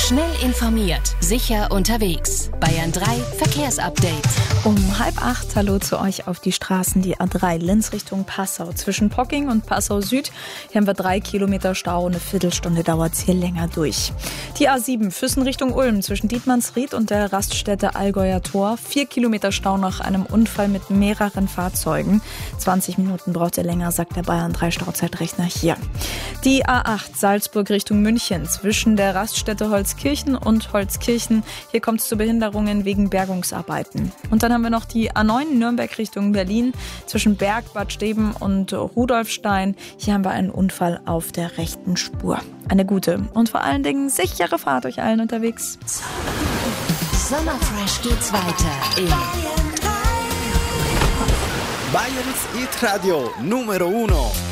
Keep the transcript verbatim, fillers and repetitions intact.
Schnell informiert, sicher unterwegs. Bayern drei Verkehrsupdate. Um halb acht, hallo zu euch auf die Straßen. Die A drei Linz Richtung Passau. Zwischen Pocking und Passau Süd. Hier haben wir drei Kilometer Stau. Eine Viertelstunde dauert es hier länger durch. Die A sieben Füssen Richtung Ulm. Zwischen Dietmannsried und der Raststätte Allgäuer Tor. Vier Kilometer Stau nach einem Unfall mit mehreren Fahrzeugen. zwanzig Minuten braucht ihr länger, sagt der Bayern drei Stauzeitrechner hier. Die A acht Salzburg Richtung München. Zwischen der Raststätte Holzkirchen und Holzkirchen. Hier kommt es zu Behinderungen wegen Bergungsarbeiten. Und dann haben wir noch die A neun Nürnberg Richtung Berlin. Zwischen Berg, Bad Steben und Rudolfstein. Hier haben wir einen Unfall auf der rechten Spur. Eine gute und vor allen Dingen sichere Fahrt euch allen unterwegs. Sommerfresh geht's weiter in Bayerns Hit Radio Numero uno.